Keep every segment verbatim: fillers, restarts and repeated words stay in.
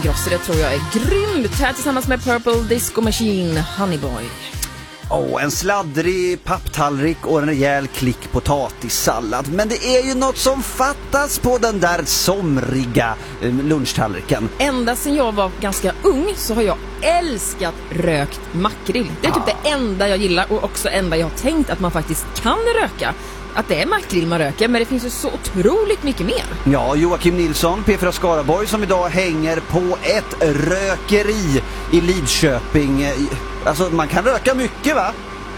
Grosser, det tror jag är grymt. Här tillsammans med Purple Disco Machine, Honeyboy. Oh, en sladdrig papptallrik och en rejäl klick potatissallad. Men det är ju något som fattas på den där somriga eh, lunchtallriken. Ända sedan jag var ganska ung så har jag älskat rökt makrill. Det är typ ah. det enda jag gillar och också enda jag har tänkt att man faktiskt kan röka. Att det är makrill man röker, men det finns ju så otroligt mycket mer. Ja, Joakim Nilsson, P fyra Skaraborg, som idag hänger på ett rökeri i Lidköping. Alltså, man kan röka mycket, va?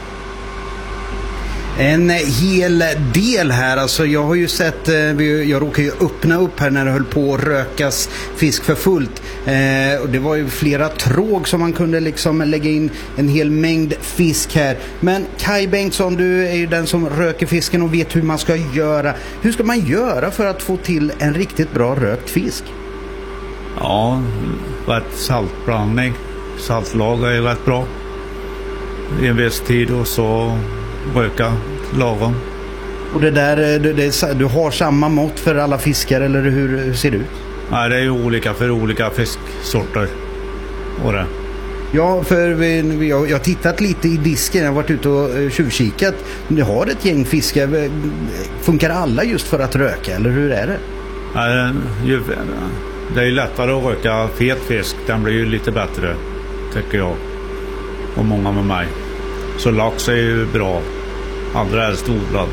En hel del här, alltså jag har ju sett, jag råkade ju öppna upp här när det höll på att rökas fisk för fullt. Eh, och det var ju flera tråg som man kunde liksom lägga in en hel mängd fisk här. Men Kai Bengtsson, du är ju den som röker fisken och vet hur man ska göra. Hur ska man göra för att få till en riktigt bra rökt fisk? Ja, rätt saltblandning. Saltlag är rätt bra i en viss tid och så röka lagom. Och det där, det, det, du har samma mått för alla fiskar eller hur, hur ser det ut? Nej, det är ju olika för olika fisksorter. Och det. Ja, för vi, jag har tittat lite i disken, jag har varit ute och tjuvkikat. Du har ett gäng fiskar, funkar alla just för att röka eller hur är det? Nej, det är ju lättare att röka fet fisk, den blir ju lite bättre tycker jag och många med mig. Så lax är ju bra. Andra är storblad.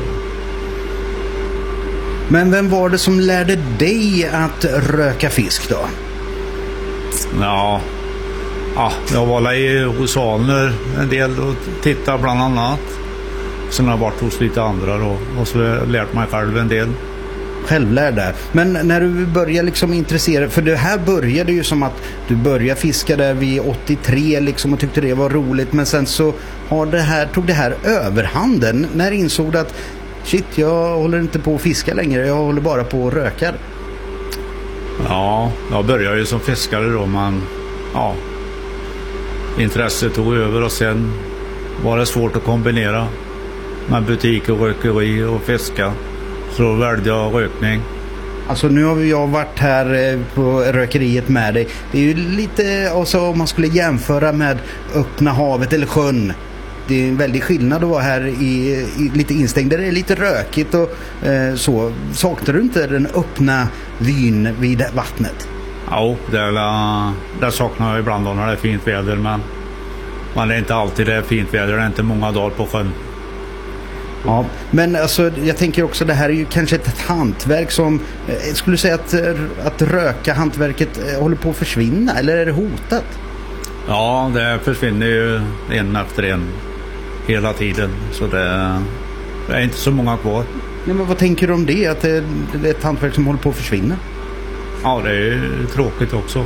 Men vem var det som lärde dig att röka fisk då? Ja, ja jag var i hos Alner en del och tittade bland annat. Sen har jag varit hos lite andra då, och så har jag lärt mig själv en del. Självlärd där. Men när du började liksom intressera, för det här började ju som att du började fiska där vid åttiotre liksom och tyckte det var roligt, men sen så har det här, tog det här överhanden. När insåg du att shit, jag håller inte på att fiska längre, jag håller bara på att röka? Ja, jag började ju som fiskare då, men ja, intresset tog över och sen var det svårt att kombinera med butik och rökeri och fiska. Så då valde jag rökning. Alltså nu har jag varit här på rökeriet med dig. Det är ju lite, alltså om man skulle jämföra med öppna havet eller sjön. Det är en väldig skillnad att vara här i, i lite instängd. Det är lite rökigt och eh, så. Saknar du inte den öppna vyn vid vattnet? Ja, det, är, det saknar jag ibland när det är fint väder. Men, men det är inte alltid det är fint väder. Det är inte många dagar på sjön. Ja, men alltså jag tänker också det här är ju kanske ett hantverk som eh, skulle säga att, att röka hantverket eh, håller på att försvinna, eller är det hotat? Ja, det försvinner ju en efter en hela tiden, så det, det är inte så många kvar. Ja, men vad tänker du om det, att det, det är ett hantverk som håller på att försvinna? Ja, det är tråkigt också.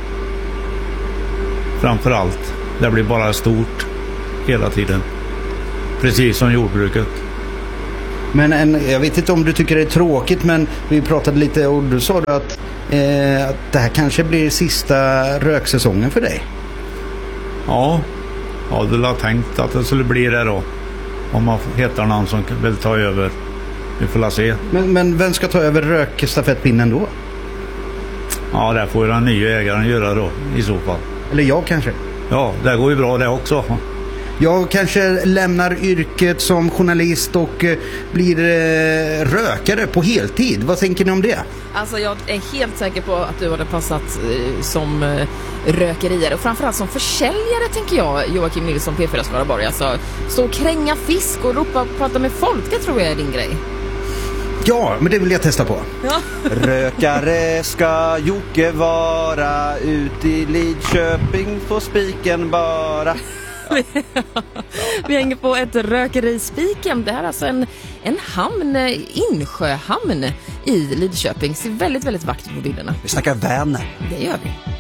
Framförallt, det blir bara stort hela tiden. Precis som jordbruket. Men en, jag vet inte om du tycker det är tråkigt, men vi pratade lite och du sa att, eh, att det här kanske blir sista röksäsongen för dig. Ja, ja du har tänkt att det skulle bli det då. Om man hittar någon som vill ta över. Vi får la se. Men, men vem ska ta över rökstafettpinnen då? Ja, det får ju den nya ägaren göra då i så fall. Eller jag kanske? Ja, det går ju bra det också. Jag kanske lämnar yrket som journalist och eh, blir eh, rökare på heltid. Vad tänker ni om det? Alltså jag är helt säker på att du hade passat eh, som eh, rökerier och framförallt som försäljare, tänker jag, Joakim Nilsson, P fyra Skaraborg. Alltså, stå och kränga fisk och ropa och prata med folk, det tror jag är din grej. Ja, men det vill jag testa på. Ja. Rökare ska Jocke vara, ut i Lidköping får spiken bara. Vi hänger på ett rökeri Spiken. Det här är alltså en, en hamn, insjöhamn i Lidköping. Ser väldigt, väldigt vackert på bilderna. Vi snackar Vänern. Det gör vi.